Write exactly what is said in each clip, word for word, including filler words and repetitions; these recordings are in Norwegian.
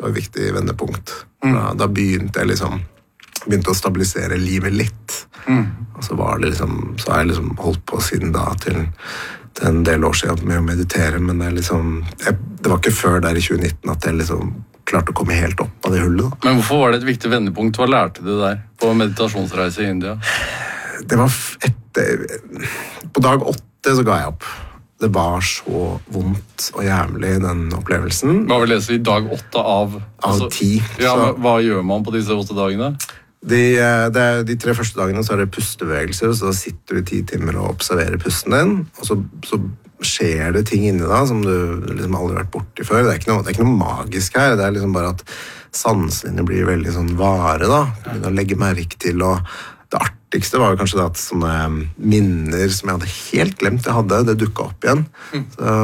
var et viktig vendepunkt. Mm. Da, da begynte jeg liksom begynte å stabilisere livet litt. Mm. Og så var det liksom så har jeg liksom holdt på siden da til, til en del år siden med å meditere, men det er liksom jeg, det var ikke før der i tjue nitten at jeg liksom klarte å komme helt opp av det hullet. Da. Men hvorfor var det et viktig vendepunkt? Hva lærte du der på meditasjonsreise i India? Det var etter på dag åtte så ga jeg opp. Det var så vondt og jævlig, den opplevelsen. Hva vil lese i dag åtte av? Av altså, ti. Ja, så, hva gjør man på disse åtte dagene? De, de, de tre første dagene så er det pustebevegelser, så da sitter du i ti timer og observerer pusten din, og så, så skjer det ting inni deg som du liksom aldri har vært borti før. Det er, ikke noe, det er ikke noe magisk her, det er liksom bare at sansene blir veldig sånn vare da. Du begynner å legge merke til, og det artigste var kanskje det at sånne minner som jeg hadde helt glemt jeg hadde, det dukket opp igjen. Mm. Så,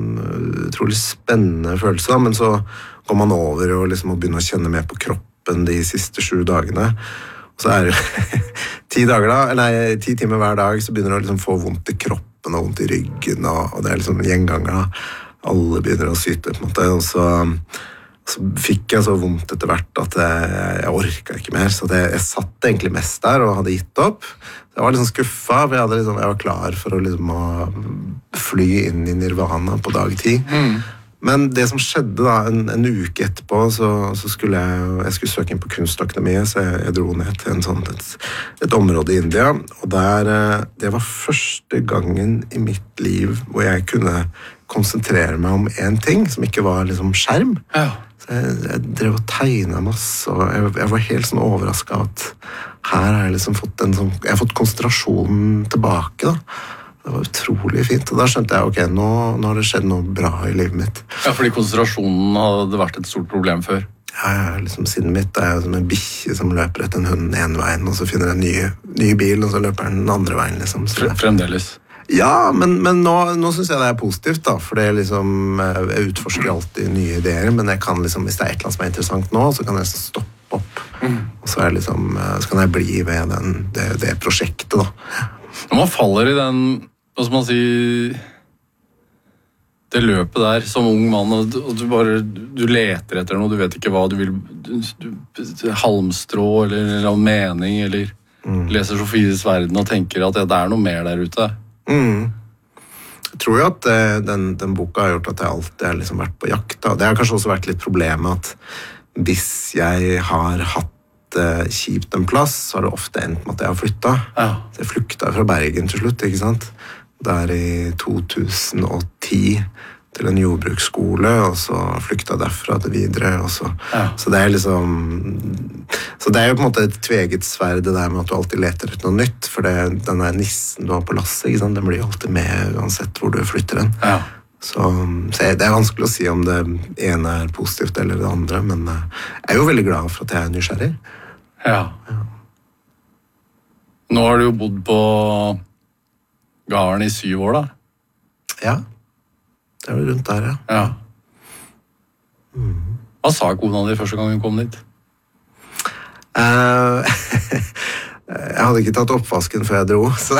utrolig spennende følelse da, men så kom man over og liksom å begynne å kjenne mer på kroppen de siste sju dagene. Og så er det jo ti dager da, eller ti timer hver dag, så begynner du å liksom få vondt i kroppen og vondt i ryggen, og, og det er liksom gjenganger da. Alle begynner å syte på en måte, og så, så fikk jeg så vondt etter hvert at jeg, jeg orket ikke mer, så det, jeg satt egentlig mest der og hadde gitt opp. Jeg var liksom skuffet, for jeg, hadde liksom, jeg var klar for å, liksom, å fly inn i nirvana på dag ti. Mm. Men det som skjedde da, en, en uke etterpå, så, så skulle jeg, jeg skulle søke inn på kunstakademiet, så jeg, jeg dro ned til en sånn, et, et område i India, og der, det var første gangen i mitt liv hvor jeg kunne konsentrere meg om en ting, som ikke var liksom skjerm. Ja. Så jeg, jeg drev og tegnet masse, og jeg, jeg var helt sånn overrasket av at her har jeg liksom fått en sånn, jeg har fått konsentrasjonen tilbake da. Det var utrolig fint, og da skjønte jeg, ok, nå, nå har det skjedd noe bra i livet mitt. Ja, fordi konsentrasjonen hadde vært et stort problem før. Ja, ja liksom sinnet mitt er jo som en bikkje som løper etter en hund en veien, og så finner jeg en ny, ny bil, og så løper den den andre veien, liksom. Så det... Fremdeles. Ja, men, men nå, nå synes jeg det er positivt, da, for det er liksom, jeg utforsker alltid nye ideer, men jeg kan liksom, hvis det er et eller annet som er interessant nå, så kan jeg stoppe opp, mm. og så, er liksom, så kan jeg bli ved den, det, det prosjektet, da. Når man faller i den, hva skal man si, det løpet der som ung mann, og du, og du bare du leter etter noe, du vet ikke hva du vil, du, du, halmstrå eller, eller mening, eller mm. leser Sofies verden og tenker at ja, det er noe mer der ute. Mm. Jeg tror jo at uh, den, den boka har gjort at jeg alltid har liksom vært på jakt. Da. Det har kanskje også vært litt problemet at hvis jeg har hatt kjipt en plass, så har det ofte endt med at jeg har flyttet. Ja. Så jeg flyktet fra Bergen til slutt, ikke sant? Der i to tusen og ti til en jordbruksskole, og så flyktet derfra til videre, og så, ja. Så det er liksom så det er jo på en måte et tveget sverd det der med at du alltid leter etter noe nytt, for det, den der nissen du har på lasset, ikke sant? Den blir jo alltid med uansett hvor du flytter den. Ja. Så, så det er vanskelig å si om det ene er positivt eller det andre, men jeg er jo veldig glad for at jeg er nysgjerrig. Ja. Ja. Nå har du jo bodd på Garden i syv år, da. Ja. Det er jo rundt der, ja. Ja. Mm. Hva sa kona di første gang hun kom dit? Uh, jeg hadde ikke tatt oppvasken før jeg dro, så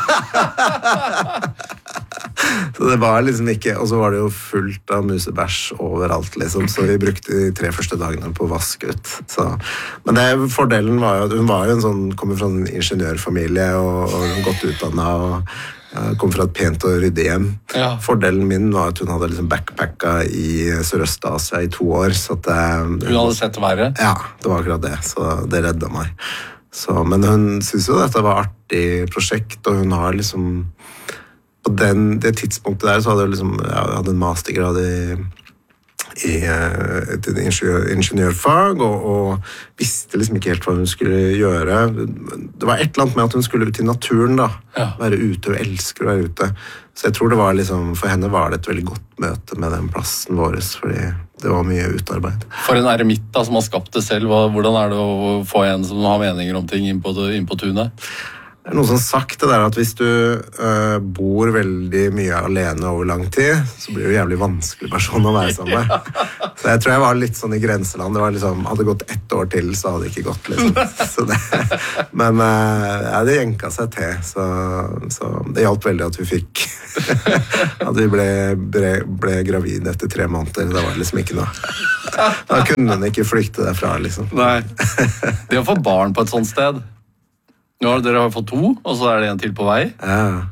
så det var liksom ikke, og så var det jo fullt av musebæsj overalt liksom, så vi brukte de tre første dagene på å vaske ut. Så, men det, fordelen var jo at hun var jo en sånn, kommer fra en ingeniørfamilie og, og godt utdannet og ja, kom fra et pent og ryddig hjem. Ja. Fordelen min var at hun hadde liksom backpacka i Sørøst-Asia i to år. Så at, hun, hun hadde sett verre? Ja, det var akkurat det, så det reddet meg. Så, men hun synes jo dette var et artig prosjekt, og hun har liksom på den, det tidspunktet der så hadde jeg liksom, jeg hadde en mastergrad i, i et ingeniør, ingeniørfag, og, og visste liksom ikke helt hva hun skulle gjøre. Det var et eller annet med at hun skulle ut i naturen da, ja. Være ute, og elsker å være ute. Så jeg tror det var liksom, for henne var det et veldig godt møte med den plassen vår, fordi det var mye utarbeid. For en eremitt da, som har skapt det selv, hvordan er det å få en som har meninger om ting inn på, inn på tunet? Det er noen som har sagt det der at hvis du uh, bor veldig mye alene over lang tid, så blir du en jævlig vanskelig person å være sammen med. Så jeg tror jeg var litt sånn i grenseland. Det var liksom, hadde gått ett år til, så hadde det ikke gått. Liksom. Så det, men uh, ja, det jenka seg til, så, så det hjalp veldig at vi fikk at vi ble, ble, ble gravid etter tre måneder. Da var det liksom ikke noe. Da kunne hun ikke flykte derfra, liksom. Nei. Det å få barn på et sånt sted. Nå har dere fått to, og så er det en til på vei. Ja.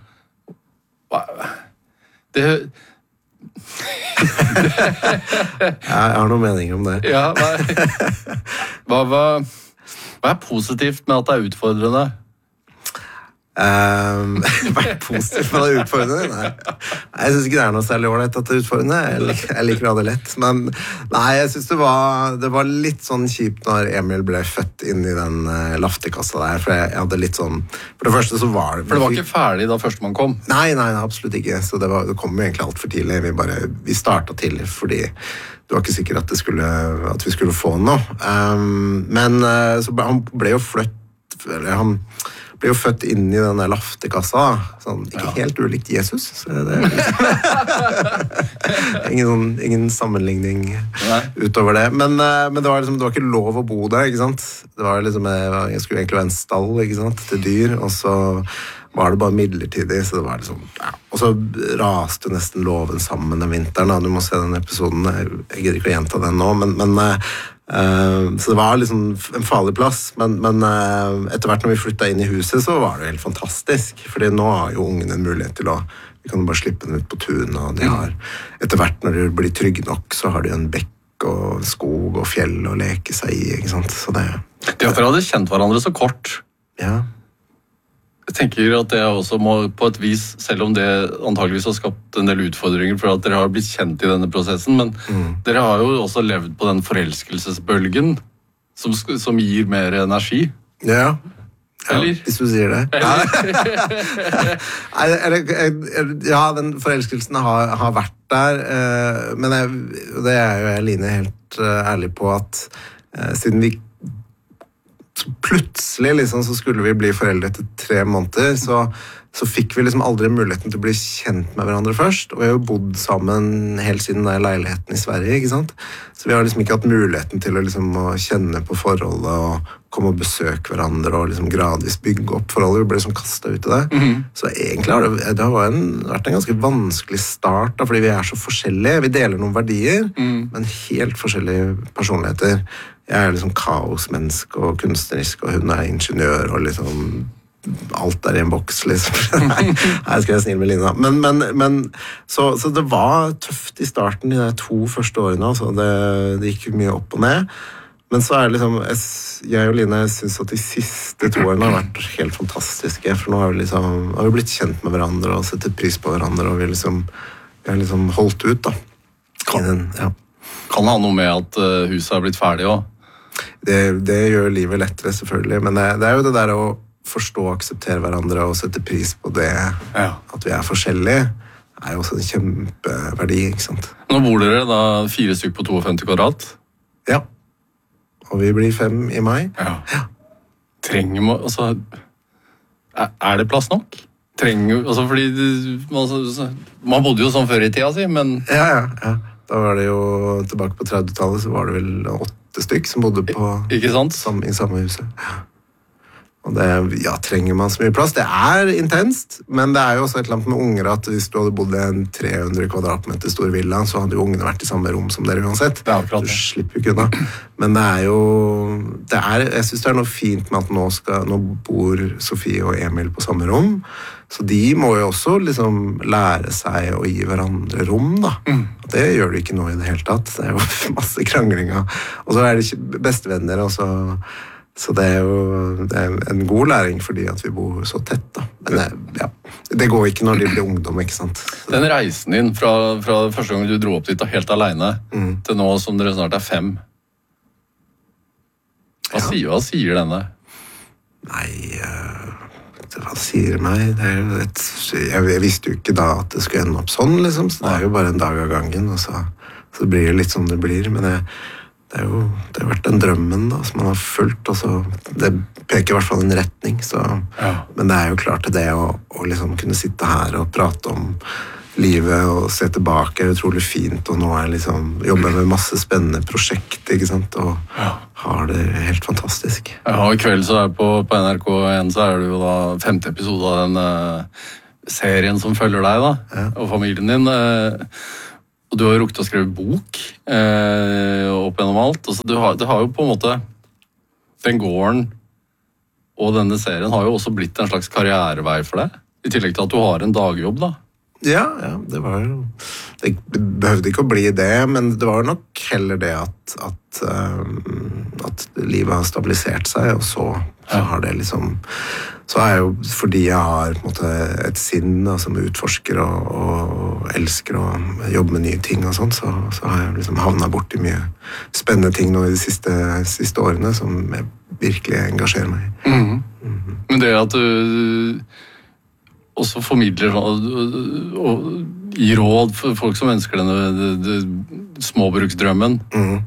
Det... Ja, jeg har noen meninger om det. Ja, hva, hva, hva er positivt med at det er utfordrende? Um, Hva er positivt med det utfordrende? Nei. Jeg synes ikke det er noe særlig ålreit at det er utfordrende. Jeg liker, jeg liker å ha det lett. Men nei, jeg synes det var, det var litt sånn kjipt når Emil ble født inn i den uh, laftekassa der. For jeg, jeg hadde litt sånn... For det første så var det... For det var ikke ferdig da først man kom? Nei, nei, nei absolutt ikke. Så det, var, det kom jo egentlig alt for tidlig. Vi, bare, vi startet tidlig fordi det var ikke sikkert at, det skulle, at vi skulle få noe. Um, men uh, så ble, han ble jo fløtt... Eller han... ble jo født inn i den der laftekassa, sånn, ikke ja. Helt ulikt Jesus, så det er ingen, ingen sammenligning Nei. Utover det, men, men det, var liksom, det var ikke lov å bo der, ikke sant? Det var liksom, jeg skulle egentlig være en stall, ikke sant, til dyr, og så var det bare midlertidig, så det var liksom, ja. Og så raste nesten loven sammen den vinteren, da. Du må se den episoden, jeg, jeg gidder ikke å gjenta den nå, men, men Uh, så det var liksom en farlig plass, men, men uh, etter hvert når vi flyttet inn i huset, så var det helt fantastisk, fordi nå har jo ungen en mulighet til å, vi kan bare slippe den ut på tun, og de har, etter hvert når de blir trygge nok, så har de en bekk og skog og fjell å leke seg i, ikke sant, så det... Det at dere hadde kjent hverandre så kort. Ja. Jeg tenker at det også må på et vis, selv om det antageligvis har skapt en del utfordringer for at dere har blitt kjent i denne prosessen, men mm. dere har jo også levd på den forelskelsesbølgen som, som gir mer energi. Ja, ja eller? Hvis du sier det. Ja, ja den forelskelsen har, har vært der, men jeg, det er jo jeg Line helt ærlig på at siden vi plutselig liksom, så skulle vi bli foreldre etter tre måneder, så, så fikk vi liksom aldri muligheten til å bli kjent med hverandre først, og vi har jo bodd sammen helt siden der leiligheten i Sverige, ikke sant? Så vi har liksom ikke hatt muligheten til å, liksom, å kjenne på forholdet og komme og besøke hverandre og liksom gradvis bygge opp forholdet. Vi ble liksom kastet ut i det. Mm-hmm. Så egentlig har det, det har en, vært en ganske vanskelig start, da, fordi vi er så forskjellige. Vi deler noen verdier, mm. men helt forskjellige personligheter. Jeg er liksom kaosmenneske og kunstnerisk, og hun er ingeniør, og liksom alt er i en boks, liksom. Nei, jeg skal være snill med Line. Men, men, men så, så det var tøft i starten, de der to første årene, altså. det, det gikk mye opp og ned. Men så er det liksom, jeg, jeg og Line synes at de siste to årene har vært helt fantastiske, for nå har vi liksom, har vi blitt kjent med hverandre og setter pris på hverandre, og vi, liksom, vi har liksom holdt ut, da. Kan, den, ja. kan det ha noe med at huset har blitt ferdig også? Det, det gjør livet lettere, selvfølgelig, men det, det er jo det der å forstå og akseptere hverandre og sette pris på det, ja. At vi er forskjellige, er jo også en kjempeverdi, ikke sant? Nå bor dere da fire stykker på femtito kvadrat? Ja, og vi blir fem i mai. Ja. Ja. Trenger man, altså, er, er det plass nok? Trenger, altså, fordi man, man bodde jo sånn før i tida si, men... Ja, ja, ja. Da var det jo, tilbake på trettitallet, så var det vel åtte stykk som bodde på, ikke sant? Sam, i samme huset. Ja. Og det, ja, trenger man så mye plass? Det er intenst, men det er jo også et eller annet med unger at hvis du hadde bodd i en tre hundre kvadratmeter stor villa, så hadde jo ungene vært i samme rom som dere uansett. Det er akkurat det. Du slipper ikke unna. Men det er jo, det er, jeg synes det er noe fint med at nå, skal, nå bor Sofie og Emil på samme rom, så de må jo også liksom lære seg å gi hverandre rom, da. Mm. Det gjør de ikke nå i det hele tatt. Det er jo masse kranglinger. Og så er det ikke bestevenner, og så... Så det er jo det er en god læring fordi at vi bor så tett, da. Men det, ja, det går ikke når de blir ungdom, ikke sant? Så. Den reisen din fra, fra første gang du dro opp dit da, helt alene, mm. til nå som dere snart er fem, hva, ja. sier, hva sier denne? Nei, uh, hva sier meg? Det er jo et, jeg, jeg visste jo ikke da at det skulle ende opp sånn, liksom. Så det er jo bare en dag av gangen, og så, så blir det litt som det blir. Men jeg det er jo det har vært den drømmen da, som man har fulgt, og så det peker i hvert fall en retning, så, ja. Men det er jo klart det å, å liksom kunne sitte her og prate om livet og se tilbake er utrolig fint, og nå er liksom jobber med masse spennende prosjekt, ikke sant, og ja. Har det helt fantastisk. Ja, og i kveld så er på, på N R K en så er det jo da femte episode av den uh, serien som følger deg da, ja. Og familien din, uh, og du har jo rukket å skrive bok uh, opp gjennom alt, og så du har, det har jo på en måte den gården og denne serien har jo også blitt en slags karrierevei for deg, i tillegg til at du har en dagjobb da. Ja, ja, det var jo det behøvde ikke å bli det, men det var nok heller det at at, um, at livet har stabilisert seg, og så, så har det liksom så er jo fordi jeg har på en måte et sinn da, som utforsker og, og elsker å jobbe med nye ting og sånn, så, så har jeg liksom havnet bort i mye spennende ting nå i de siste, siste årene som jeg virkelig engasjerer meg i. Mm-hmm. Mm-hmm. Men det at du også formidler og, og gir råd for folk som ønsker denne det, det, småbruksdrømmen. Mm.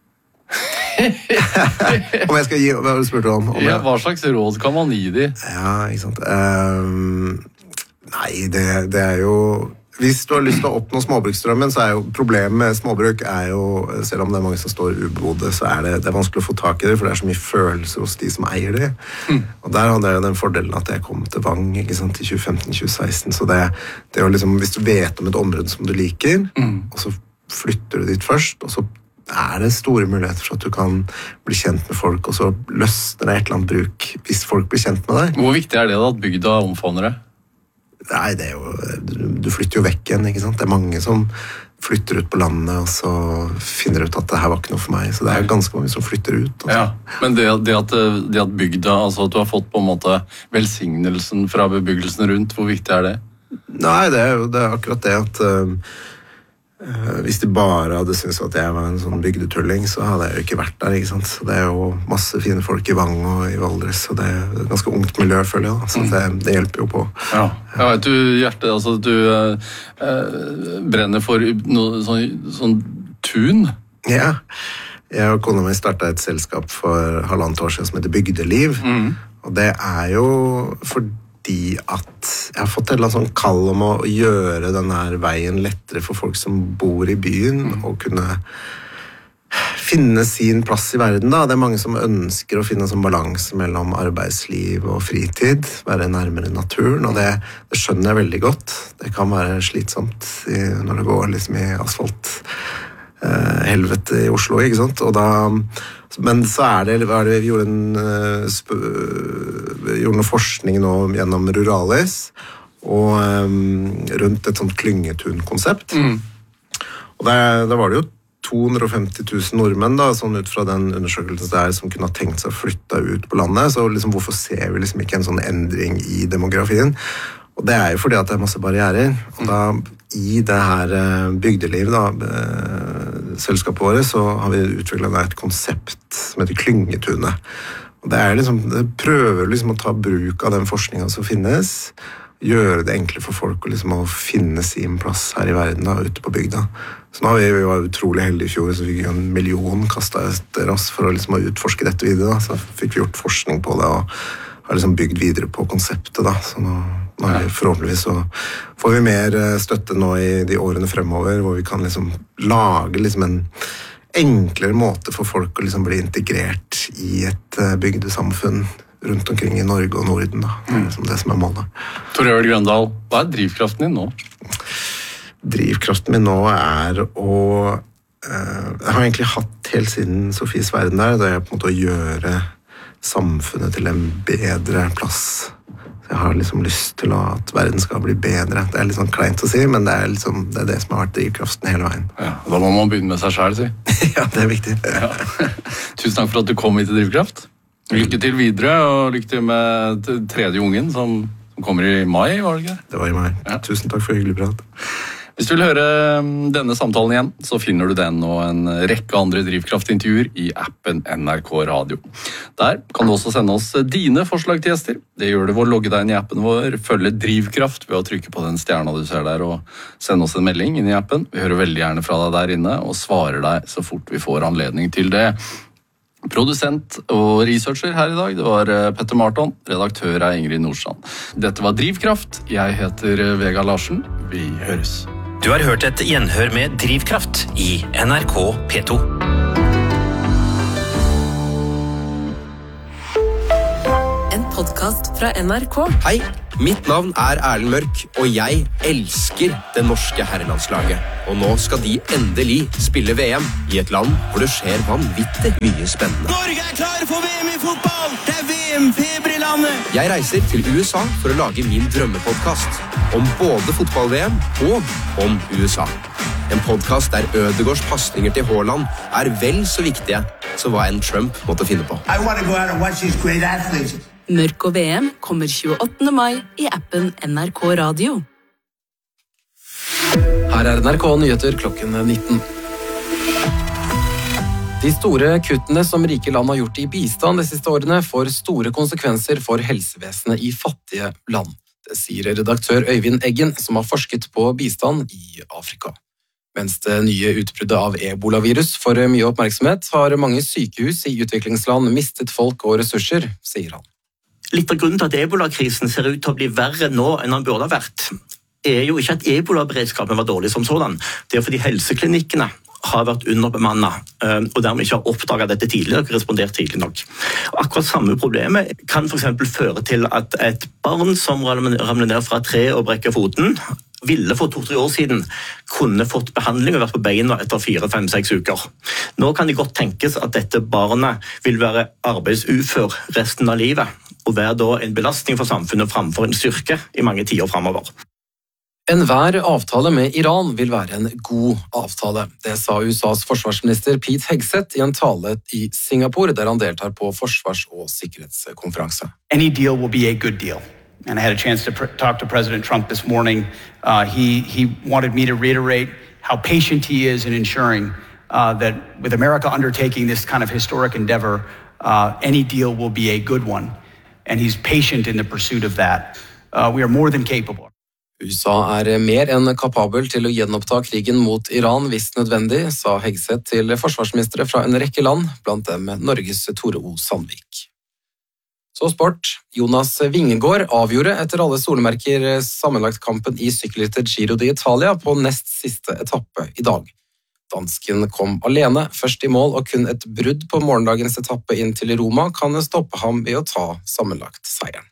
Om jeg skal gi, hva har du spurt om? om ja, hva slags råd kan man gi de? Ja, ikke sant. Um, nei, det, det er jo hvis du har lyst til å oppnå småbruksdrømmen, så er jo problemet med småbruk er jo, selv om det er mange som står ubodde, så er det, det er vanskelig å få tak i det, for det er så mye følelser hos de som eier det. Mm. Og der hadde jeg jo den fordelen at jeg kom til Vang, ikke sant, i tjue femten tjue seksten, så det, det er jo liksom, hvis du vet om et område som du liker, mm. og så flytter du dit først, og så er det store muligheter for at du kan bli kjent med folk, og så løsner det et eller annet bruk hvis folk blir kjent med deg. Hvor viktig er det da, at bygda omfavner det? Nei, det er jo, du flytter jo vekk igjen, ikke sant? Det er mange som flytter ut på landet, og så finner ut at det her var ikke noe for meg, så det er jo ganske mange som flytter ut. Altså. Ja, men det, det, at, det at bygda, altså at du har fått på en måte velsignelsen fra bebyggelsen rundt, hvor viktig er det? Nei, det er jo det er akkurat det at uh, hvis de bare hadde syntes at jeg var en sånn bygdetulling, så hadde jeg jo ikke vært der, ikke sant? Så det er jo masse fine folk i Vang og i Valdres, og det er et ganske ungt miljø, føler jeg, da. Så det, det hjelper jo på. Ja, jeg vet du, Hjerte, altså du eh, brenner for noe sånn, sånn tun. Ja, jeg og kona mi startet et selskap for halvannet år siden som heter Bygdeliv, mm. og det er jo fordi fordi at jeg har fått et eller annet sånn kall om å gjøre denne veien lettere for folk som bor i byen, mm. og kunne finne sin plass i verden. Da. Det er mange som ønsker å finne en sånn balanse mellom arbeidsliv og fritid, være nærmere naturen, og det, det skjønner jeg veldig godt. Det kan være slitsomt i, når det går liksom i asfalt eh, helvete i Oslo, ikke sant? Og da men så er det, hva er det vi gjorde, en, sp, gjorde noe forskning nå gjennom Ruralis, og um, rundt et sånt klyngetun-konsept. Mm. Og der, der var det jo to hundre og femti tusen nordmenn da, sånn ut fra den undersøkelsen der, som kunne ha tenkt seg å flytte ut på landet, så liksom, hvorfor ser vi liksom ikke en sånn endring i demografien? Og det er jo fordi at det er masse barrierer, og da i det her bygdeliv da, selskapet vårt, så har vi utviklet et konsept som heter Klyngetunet. Og det er liksom, det prøver liksom å ta bruk av den forskningen som finnes, gjøre det enkelt for folk å, liksom, å finne sin plass her i verden da, ute på bygda. Så nå var vi, vi var utrolig heldige i fjor, så fikk vi en million kastet etter oss for å, liksom, å utforske dette videre. Da. Så fikk vi gjort forskning på det, og har liksom bygd videre på konseptet. Da. Så nå, nå er vi, forhåpentligvis så får vi mer støtte nå i de årene fremover, hvor vi kan liksom lage liksom en enklere måte for folk å liksom bli integrert i et bygdesamfunn rundt omkring i Norge og Norden. Da. Det er liksom det som er målet. Tor Øvel Grøndal, hva er drivkraften din nå? Drivkraften min nå er å uh, jeg har egentlig hatt helt siden Sofies verden der, det er på en måte å gjøre samfunnet til en bedre plass. Jeg har liksom lyst til at verden skal bli bedre. Det er litt sånn kleint å si, men det er, liksom, det, er det som har vært drivkraften hele veien. Ja, da må man begynne med seg selv, si. Ja, det er viktig. Ja. Tusen takk for at du kom hit til Drivkraft. Lykke til videre, og lykke til med tredje ungen, som, som kommer i mai, var det ikke? Det var i mai. Ja. Tusen takk for hyggelig prat. Hvis du vil høre denne samtalen igjen, så finner du den og en rekke andre drivkraftintervjuer i appen N R K Radio. Der kan du også sende oss dine forslag til gjester. Det gjør du ved å logge deg inn i appen vår, følge Drivkraft ved å trykke på den stjerna du ser der og sende oss en melding inn i appen. Vi hører veldig gjerne fra deg der inne og svarer deg så fort vi får anledning til det. Produsent og researcher her i dag, det var Petter Marton, redaktør er Ingrid Nordstrand. Dette var Drivkraft, jeg heter Vegard Larsen, vi høres. Du har hørt et gjenhør med Drivkraft i N R K P to. En podcast fra N R K. Hei, mitt navn er Erlend Mørk, og jeg elsker det norske herrelandslaget. Og nå skal de endelig spille V M i et land hvor det skjer vanvittig mye spennende. Norge er klare for V M i fotball! Det er V M-feber i landet! Jeg reiser til U S A for å lage min drømmepodcast om både fotball-V M og om U S A. En podcast der Ødegaards pasninger til Haaland er vel så viktige som hva en Trump måtte finne på. I want to go out and watch these great athletes. Mørk og V M kommer tjueåttende mai i appen N R K Radio. Her er N R K Nyheter klokken nitten. De store kuttene som rike land har gjort i bistand de siste årene får store konsekvenser for helsevesenet i fattige land. Det sier redaktør Øyvind Eggen, som har forsket på bistand i Afrika. Mens det nye utbruddet av ebola-virus får mye oppmerksomhet, har mange sykehus i utviklingsland mistet folk og ressurser, sier han. Litt av grunnen til at ebola-krisen ser ut til å bli verre nå enn den burde ha vært, er jo ikke at ebola-beredskapen var dårlig som sådan. Det er fordi helseklinikkene har vært underbemannet, og dermed ikke har oppdaget dette tidligere og respondert tidlig nok. Og akkurat samme problemet kan for eksempel føre til at et barn som ramler ned fra tre og brekker foten, ville for to-tre år siden kunne fått behandling og vært på beina etter fire, fem, seks uker. Nå kan det godt tenkes at dette barnet vil være arbeidsufør resten av livet, og være da en belastning for samfunnet framfor en styrke i mange tiår fremover. Enhver avtale med Iran vil være en god avtale. Det sa U S A's forsvarsminister Pete Hegseth i en tale i Singapore, der han deltar på forsvars- og sikkerhetskonferanse. Any deal will be a good deal. And I had a chance to pr- talk to President Trump this morning. Uh, he, he wanted me to reiterate how patient he is in ensuring uh, that with America undertaking this kind of historic endeavor, uh, any deal will be a good one. And he's patient in the pursuit of that. Uh, we are more than capable. U S A er mer enn kapabel til å gjenoppta krigen mot Iran hvis nødvendig, sa Hegseth til forsvarsministre fra en rekke land, blant dem Norges Tore O. Sandvik. Så sport. Jonas Vingegaard avgjorde etter alle solmerker sammenlagt kampen i sykkelrittet Giro d'Italia på nest siste etappe i dag. Dansken kom alene, først i mål, og kun et brudd på morgendagens etappe inn til Roma kan stoppe ham ved å ta sammenlagt seieren.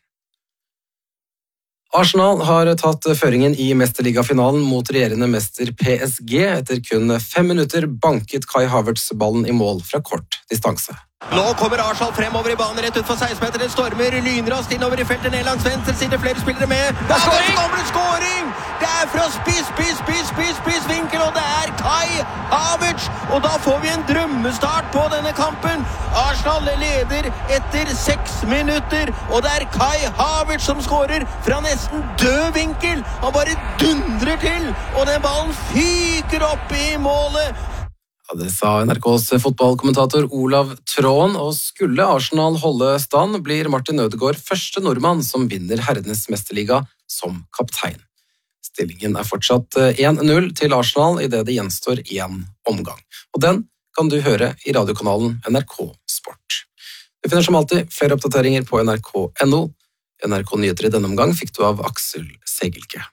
Arsenal har tatt føringen i mesterligafinalen mot regjerende mester P S G etter kun fem minutter banket Kai Havertz ballen i mål fra kort distanse. Nå kommer Arsenal fremover i banen rett ut for seksten meter. Det stormer lynrast innover i feltet ned langs venstre side. Flere spillere med. Det er skåring! Det er skåring! Det er fra spiss, spiss, spiss, spiss, spiss vinkel, og det er Kai Havertz. Og da får vi en drømmestart på denne kampen. Arsenal leder etter seks minutter, og det er Kai Havertz som skårer fra nesten død vinkel. Han bare dundrer til, og den ballen fyker opp i målet. Ja, det sa N R K's fotballkommentator Olav Tråen, og skulle Arsenal holde stand, blir Martin Ødegaard første nordmann som vinner herrenes mesterliga som kaptein. Stillingen er fortsatt én null til Arsenal i det det gjenstår én omgang. Og den kan du høre i radiokanalen N R K Sport. Du finner som alltid flere oppdateringer på N R K punktum N O. N R K Nyheter i denne omgang fikk du av Aksel Segelke.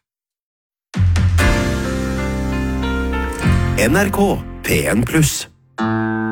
N R K P en pluss.